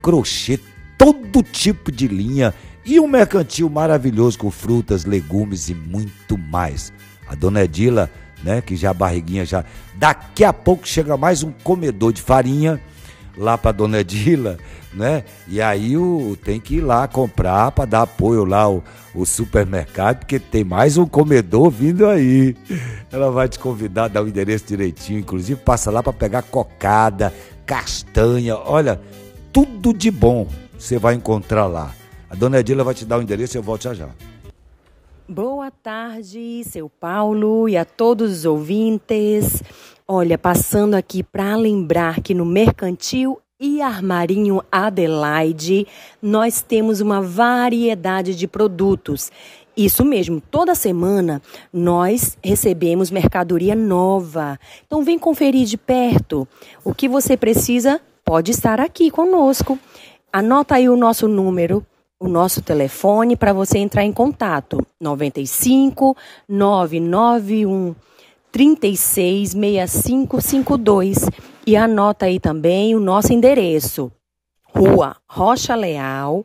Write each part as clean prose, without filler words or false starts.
crochê, todo tipo de linha e um mercantil maravilhoso com frutas, legumes e muito mais. A dona Edila, né, que já a barriguinha já... Daqui a pouco chega mais um comedor de farinha lá para dona Edila, né? E aí tem que ir lá comprar para dar apoio lá o supermercado, porque tem mais um comedor vindo aí. Ela vai te convidar a dar o endereço direitinho, inclusive passa lá para pegar cocada, castanha, olha, tudo de bom você vai encontrar lá. A dona Edila vai te dar o endereço e eu volto já já. Boa tarde, seu Paulo e a todos os ouvintes. Olha, passando aqui para lembrar que no Mercantil e Armarinho Adelaide, nós temos uma variedade de produtos. Isso mesmo, toda semana nós recebemos mercadoria nova. Então vem conferir de perto. O que você precisa pode estar aqui conosco. Anota aí o nosso número, o nosso telefone para você entrar em contato. 95 991 36 6552. E anota aí também o nosso endereço. Rua Rocha Leal,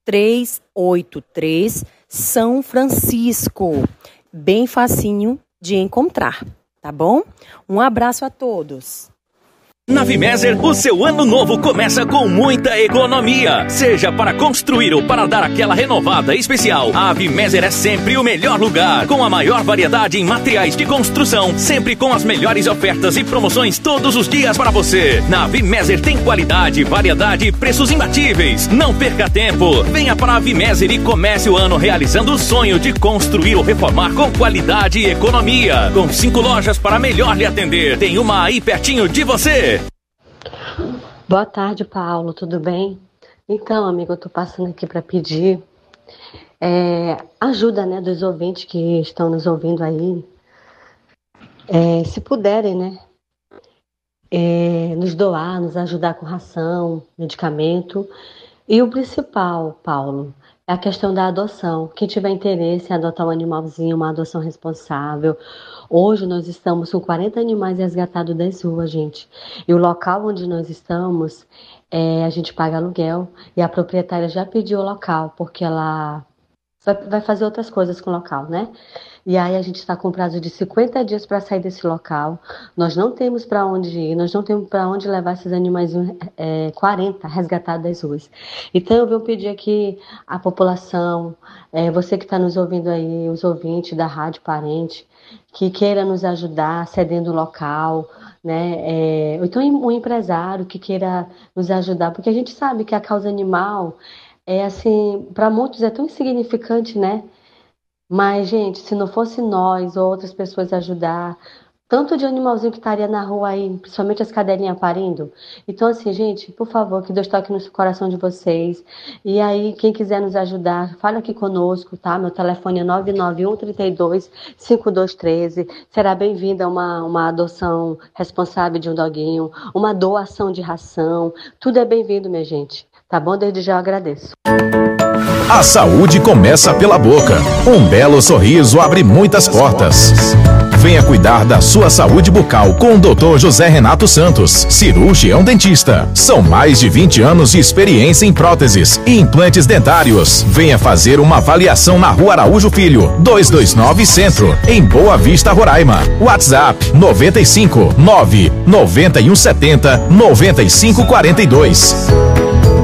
383, São Francisco. Bem facinho de encontrar, tá bom? Um abraço a todos. Na Vimeser, o seu ano novo começa com muita economia. Seja para construir ou para dar aquela renovada especial, a Vimeser é sempre o melhor lugar. Com a maior variedade em materiais de construção, sempre com as melhores ofertas e promoções todos os dias para você. Na Vimeser tem qualidade, variedade e preços imbatíveis. Não perca tempo. Venha para a Vimeser e comece o ano realizando o sonho de construir ou reformar com qualidade e economia. Com 5 lojas para melhor lhe atender. Tem uma aí pertinho de você. Boa tarde, Paulo, tudo bem? Então, amigo, eu tô passando aqui para pedir ajuda, né, dos ouvintes que estão nos ouvindo aí. Se puderem, né, nos doar, nos ajudar com ração, medicamento. E o principal, Paulo, é a questão da adoção. Quem tiver interesse em adotar um animalzinho, uma adoção responsável. Hoje nós estamos com 40 animais resgatados das ruas, gente. E o local onde nós estamos, a gente paga aluguel. E a proprietária já pediu o local, porque ela vai fazer outras coisas com o local, né? E aí a gente está com prazo de 50 dias para sair desse local. Nós não temos para onde ir, nós não temos para onde levar esses animais 40 resgatados das ruas. Então eu venho pedir aqui à população, você que está nos ouvindo aí, os ouvintes da Rádio Parente, que queira nos ajudar cedendo o local, né? Ou então um empresário que queira nos ajudar, porque a gente sabe que a causa animal assim, para muitos é tão insignificante, né? Mas, gente, se não fosse nós ou outras pessoas ajudar, tanto de animalzinho que estaria na rua aí, principalmente as cadelinhas parindo. Então, assim, gente, por favor, que Deus toque no coração de vocês. E aí, quem quiser nos ajudar, fala aqui conosco, tá? Meu telefone é 991-32-5213. Será bem-vinda uma adoção responsável de um doguinho, uma doação de ração. Tudo é bem-vindo, minha gente. Tá bom? Desde já eu agradeço. A saúde começa pela boca. Um belo sorriso abre muitas portas. Venha cuidar da sua saúde bucal com o Dr. José Renato Santos, cirurgião dentista. São mais de 20 anos de experiência em próteses e implantes dentários. Venha fazer uma avaliação na Rua Araújo Filho, 229 Centro, em Boa Vista, Roraima. WhatsApp 95 9 9170 9542.